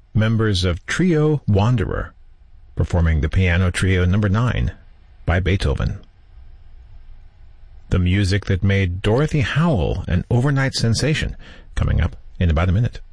members of Trio Wanderer, performing the Piano Trio No. 9 by Beethoven. The music that made Dorothy Howell an overnight sensation, coming up in about a minute.